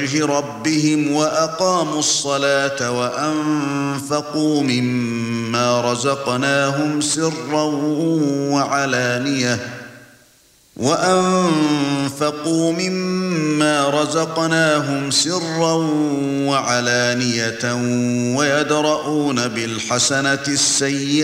ربهم وأقاموا الصلاة وأنفقوا مما رزقناهم سرا وعلانية ويدرؤون بالحسنة السيئة